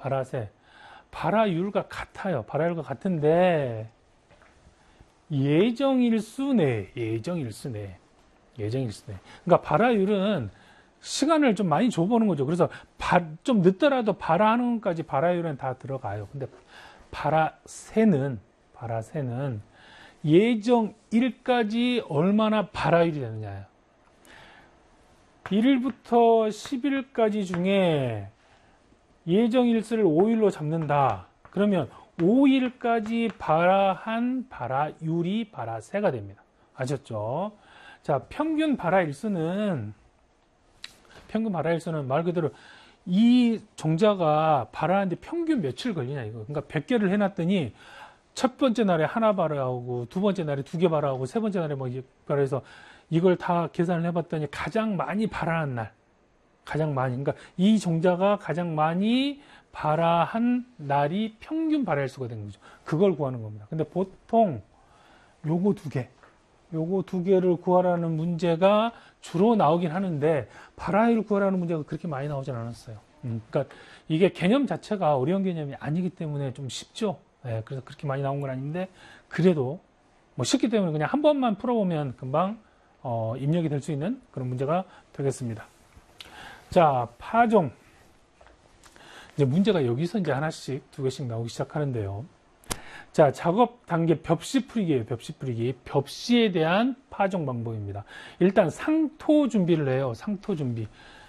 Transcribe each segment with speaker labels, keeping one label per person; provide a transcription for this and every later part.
Speaker 1: 발화세. 발화율과 같아요. 발화율과 같은데 예정일수내. 그러니까 발화율은 시간을 좀 많이 줘보는 거죠. 그래서 좀 늦더라도 발화하는 것까지 발화율은 다 들어가요. 근데 발화세는 예정일까지 얼마나 발화율이 되느냐예요. 1일부터 10일까지 중에 예정일수를 5일로 잡는다. 그러면 5일까지 발화한 발화율이 발화세가 됩니다. 아셨죠? 자, 평균 발화일수는 말 그대로 이 종자가 발화하는데 평균 며칠 걸리냐 이거. 그러니까 100개를 해놨더니 첫 번째 날에 하나 발화하고 두 번째 날에 2개 발화하고 세 번째 날에 뭐 발화해서 이걸 다 계산을 해봤더니 가장 많이 발화한 날, 그러니까 이 종자가 가장 많이 발화한 날이 평균 발화일수가 되는 거죠. 그걸 구하는 겁니다. 근데 보통 요거 두 개를 구하라는 문제가 주로 나오긴 하는데 발화율 구하라는 문제가 그렇게 많이 나오진 않았어요. 그러니까 이게 개념 자체가 어려운 개념이 아니기 때문에 좀 쉽죠. 네, 그래서 그렇게 많이 나온 건 아닌데 그래도 뭐 쉽기 때문에 그냥 한 번만 풀어보면 금방 입력이 될 수 있는 그런 문제가 되겠습니다. 자, 파종. 이제 문제가 여기서 이제 하나씩 2개씩 나오기 시작하는데요. 자, 작업 단계 벽시풀이기예요. 벽시에 대한 파종 방법입니다. 일단 상토 준비를 해요. 상토 준비.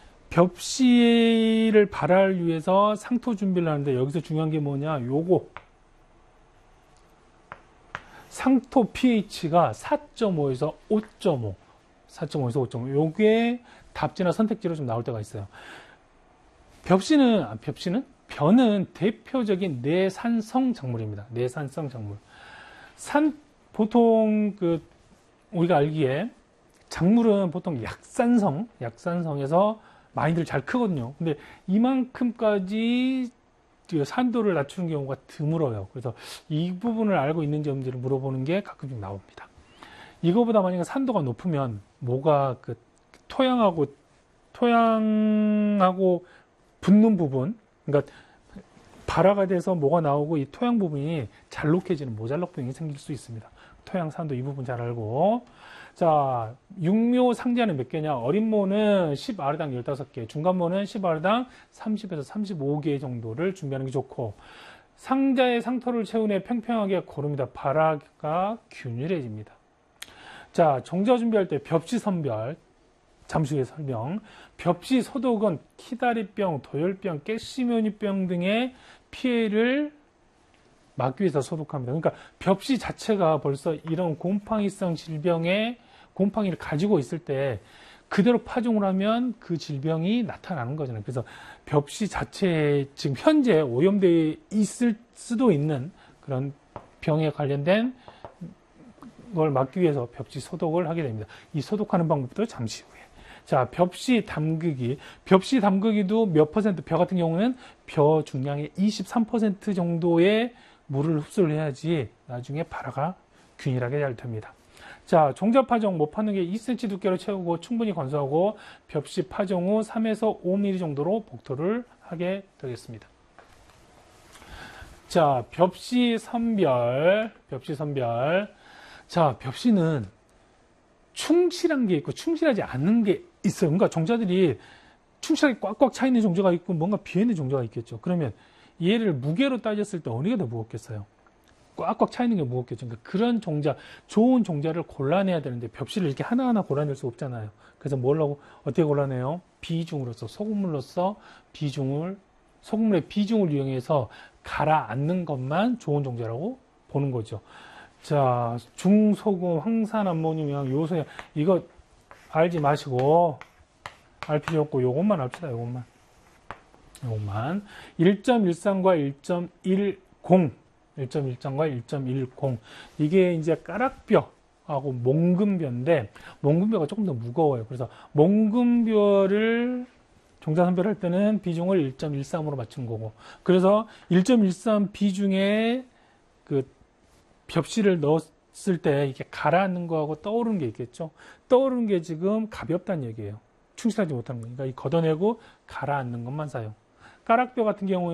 Speaker 1: 벽시를 발화를 위해서 상토 준비를 하는데 여기서 중요한 게 뭐냐? 요거. 상토 pH가 4.5에서 5.5. 4.5에서 5.5. 요게 답지나 선택지로 좀 나올 때가 있어요. 벼는 대표적인 내산성 작물입니다. 내산성 작물. 보통 우리가 알기에 작물은 보통 약산성에서 많이들 잘 크거든요. 근데 이만큼까지 산도를 낮추는 경우가 드물어요. 그래서 이 부분을 알고 있는지 없는지를 물어보는 게 가끔씩 나옵니다. 이거보다 만약에 산도가 높으면 뭐가 토양하고 붙는 부분, 그러니까 발화가 돼서 뭐가 나오고 이 토양 부분이 잘록해지는 모잘록 부분이 생길 수 있습니다. 토양 산도 이 부분 잘 알고. 자, 육묘 상자는 몇 개냐? 어린 모는 10R당 15개, 중간모는 10R당 30에서 35개 정도를 준비하는 게 좋고, 상자의 상토를 채우내 평평하게 고릅니다. 발화가 균일해집니다. 자, 종자 준비할 때 벽시 선별, 잠시 후에 설명. 벽시 소독은 키다리병, 도열병, 가시면이병 등의 피해를 막기 위해서 소독합니다. 그러니까 벽시 자체가 벌써 이런 곰팡이성 질병의 곰팡이를 가지고 있을 때 그대로 파종을 하면 그 질병이 나타나는 거잖아요. 그래서 벽시 자체에 지금 현재 오염되어 있을 수도 있는 그런 병에 관련된 걸 막기 위해서 벽시 소독을 하게 됩니다. 이 소독하는 방법도 잠시 후에. 자, 벽시 담그기. 벽시 담그기도 몇 퍼센트, 벼 같은 경우는 벼 중량의 23% 정도의 물을 흡수를 해야지 나중에 발화가 균일하게 잘 됩니다. 자, 종자 파종, 못 파는 게 2cm 두께로 채우고 충분히 건조하고 벽시 파종 후 3에서 5mm 정도로 복토를 하게 되겠습니다. 자, 벽시 선별. 자, 벽시는 충실한 게 있고 충실하지 않는 게 있어요. 그러니까 종자들이 충실하게 꽉꽉 차 있는 종자가 있고 뭔가 비어있는 종자가 있겠죠. 그러면 얘를 무게로 따졌을 때 어느 게 더 무겁겠어요? 꽉꽉 차 있는 게 무겁겠죠. 그러니까 그런 종자, 좋은 종자를 골라내야 되는데 벽시를 이렇게 하나하나 골라낼 수 없잖아요. 그래서 어떻게 골라내요? 비중으로서, 소금물의 비중을 이용해서 가라앉는 것만 좋은 종자라고 보는 거죠. 자, 중소금, 황산암모늄, 요소량, 이거 알지 마시고, 알 필요 없고, 요것만 합시다, 요것만. 1.13과 1.10. 이게 이제 까락뼈하고 몽금뼈인데, 몽금뼈가 조금 더 무거워요. 그래서 몽금뼈를 종자 선별할 때는 비중을 1.13으로 맞춘 거고, 그래서 1.13 비중에 벽시를 넣었을 때 이렇게 가라앉는 거하고 떠오르는 게 있겠죠. 떠오르는 게 지금 가볍다는 얘기예요. 충실하지 못하는 거니까 이 걷어내고 가라앉는 것만 사용. 까락뼈 같은 경우에